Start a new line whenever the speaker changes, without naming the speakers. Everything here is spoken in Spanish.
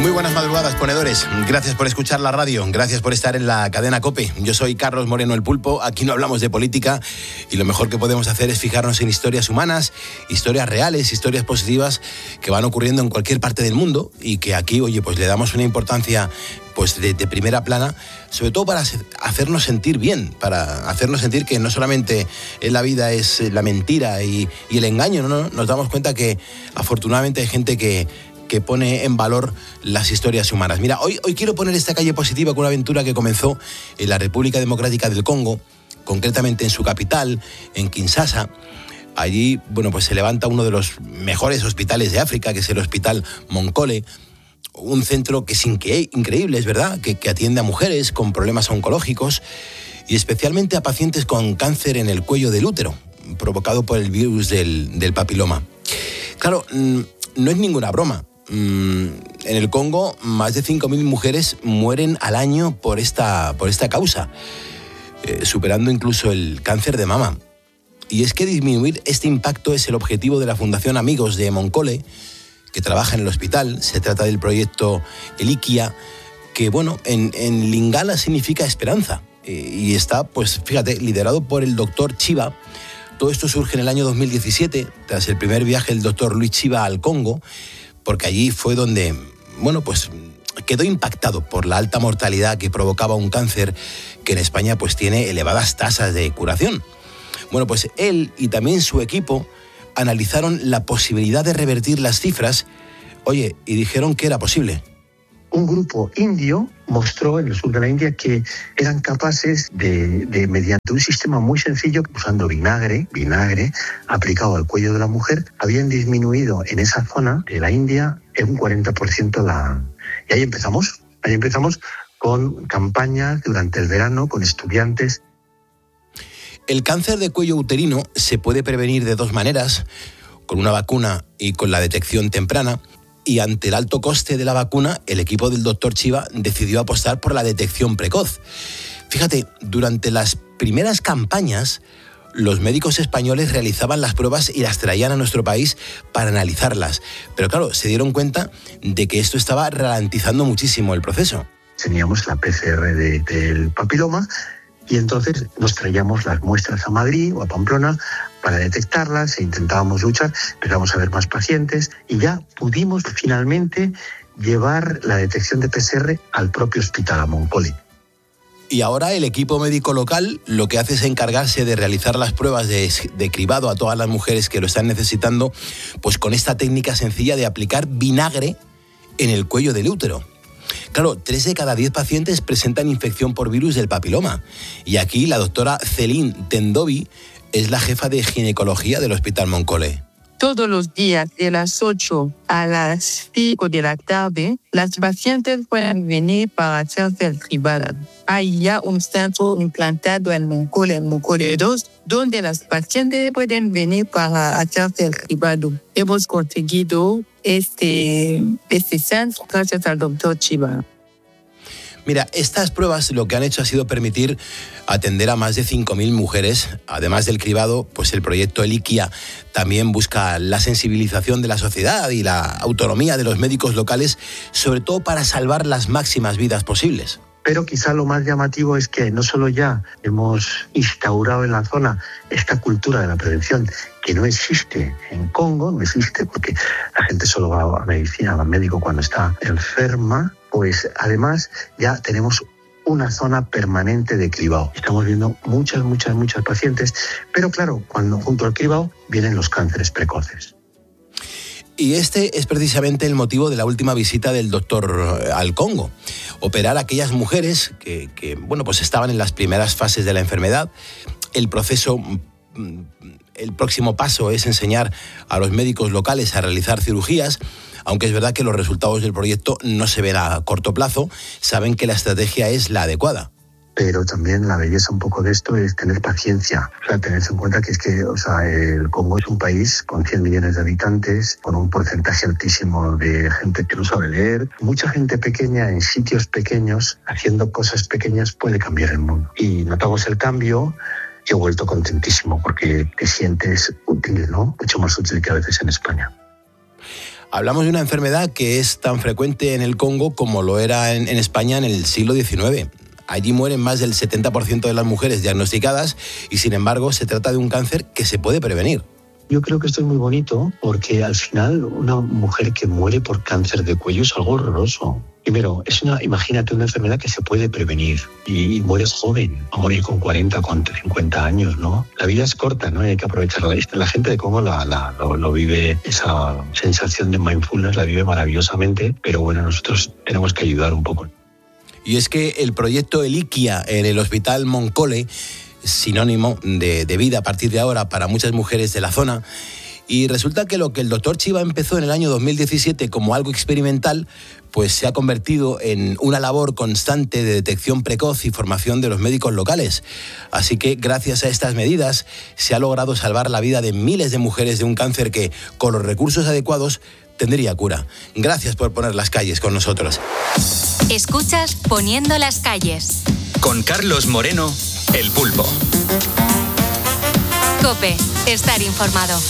Muy buenas madrugadas, ponedores. Gracias por escuchar la radio, gracias por estar en la cadena COPE. Yo soy Carlos Moreno el Pulpo, aquí no hablamos de política y lo mejor que podemos hacer es fijarnos en historias humanas, historias reales, historias positivas que van ocurriendo en cualquier parte del mundo y que aquí, oye, pues le damos una importancia pues de primera plana, sobre todo para hacernos sentir bien, para hacernos sentir que no solamente en la vida es la mentira y el engaño, no, nos damos cuenta que afortunadamente hay gente que pone en valor las historias humanas. Mira, hoy quiero poner esta calle positiva con una aventura que comenzó en la República Democrática del Congo, concretamente en su capital, en Kinshasa. Allí, bueno, pues se levanta uno de los mejores hospitales de África, que es el Hospital Monkole, un centro que es increíble, es verdad, que atiende a mujeres con problemas oncológicos y especialmente a pacientes con cáncer en el cuello del útero, provocado por el virus del papiloma. Claro, no es ninguna broma. En el Congo, más de 5.000 mujeres mueren al año por esta causa, superando incluso el cáncer de mama. Y es que disminuir este impacto es el objetivo de la Fundación Amigos de Monkole, que trabaja en el hospital. Se trata del proyecto Elikia, que, bueno, en lingala significa esperanza. Y está, pues fíjate, liderado por el doctor Chiba. Todo esto surge en el año 2017, tras el primer viaje del doctor Luis Chiba al Congo, porque allí fue donde, bueno, pues quedó impactado por la alta mortalidad que provocaba un cáncer que en España pues tiene elevadas tasas de curación. Bueno, pues él y también su equipo analizaron la posibilidad de revertir las cifras, oye, y dijeron que era posible.
Un grupo indio mostró en el sur de la India que eran capaces de mediante un sistema muy sencillo, usando vinagre aplicado al cuello de la mujer, habían disminuido en esa zona de la India en un 40% Y ahí empezamos con campañas durante el verano con estudiantes.
El cáncer de cuello uterino se puede prevenir de dos maneras, con una vacuna y con la detección temprana. Y ante el alto coste de la vacuna, el equipo del doctor Chiba decidió apostar por la detección precoz. Fíjate, durante las primeras campañas, los médicos españoles realizaban las pruebas y las traían a nuestro país para analizarlas. Pero claro, se dieron cuenta de que esto estaba ralentizando muchísimo el proceso.
Teníamos la PCR del papiloma y entonces nos traíamos las muestras a Madrid o a Pamplona para detectarlas e intentábamos luchar, empezamos a ver más pacientes y ya pudimos finalmente llevar la detección de PCR al propio hospital, a Monkole.
Y ahora el equipo médico local lo que hace es encargarse de realizar las pruebas de cribado a todas las mujeres que lo están necesitando, pues con esta técnica sencilla de aplicar vinagre en el cuello del útero. Claro, 3 de cada 10 pacientes presentan infección por virus del papiloma. Y aquí la doctora Celine Tendovi es la jefa de ginecología del Hospital Monkole.
Todos los días, de las 8 a las 5 de la tarde, las pacientes pueden venir para hacerse el cribado. Hay ya un centro implantado en Monkole 2, donde las pacientes pueden venir para hacerse el cribado. Hemos conseguido este centro gracias al doctor Chiba.
Mira, estas pruebas lo que han hecho ha sido permitir atender a más de 5.000 mujeres. Además del cribado, pues el proyecto Elikia también busca la sensibilización de la sociedad y la autonomía de los médicos locales, sobre todo para salvar las máximas vidas posibles.
Pero quizá lo más llamativo es que no solo ya hemos instaurado en la zona esta cultura de la prevención, que no existe en Congo, no existe porque la gente solo va a medicina, va al médico cuando está enferma, pues además ya tenemos una zona permanente de cribado. Estamos viendo muchas pacientes, pero claro, cuando junto al cribado vienen los cánceres precoces.
Y este es precisamente el motivo de la última visita del doctor al Congo. Operar a aquellas mujeres que bueno, pues estaban en las primeras fases de la enfermedad. El próximo paso es enseñar a los médicos locales a realizar cirugías, aunque es verdad que los resultados del proyecto no se ven a corto plazo. Saben que la estrategia es la adecuada.
Pero también la belleza un poco de esto es tener paciencia. O sea, tener en cuenta que el Congo es un país con 100 millones de habitantes, con un porcentaje altísimo de gente que no sabe leer. Mucha gente pequeña en sitios pequeños, haciendo cosas pequeñas, puede cambiar el mundo. Y notamos el cambio. Yo he vuelto contentísimo porque te sientes útil, ¿no? Mucho más útil que a veces en España.
Hablamos de una enfermedad que es tan frecuente en el Congo como lo era en España en el siglo XIX. Allí mueren más del 70% de las mujeres diagnosticadas y, sin embargo, se trata de un cáncer que se puede prevenir.
Yo creo que esto es muy bonito porque al final una mujer que muere por cáncer de cuello es algo horroroso. Primero, imagínate una enfermedad que se puede prevenir y mueres joven, a morir con 40, con 50 años, ¿no? La vida es corta, ¿no? Hay que aprovecharla. La gente de Congo lo vive, esa sensación de mindfulness la vive maravillosamente, pero bueno, nosotros tenemos que ayudar un poco.
Y es que el proyecto Eliquia en el Hospital Moncole, sinónimo de vida a partir de ahora para muchas mujeres de la zona, y resulta que lo que el doctor Chiva empezó en el año 2017 como algo experimental, pues se ha convertido en una labor constante de detección precoz y formación de los médicos locales. Así que gracias a estas medidas se ha logrado salvar la vida de miles de mujeres de un cáncer que, con los recursos adecuados, tendría cura. Gracias por poner las calles con nosotros.
Escuchas Poniendo las calles.
Con Carlos Moreno, El Pulpo.
COPE. Estar informado.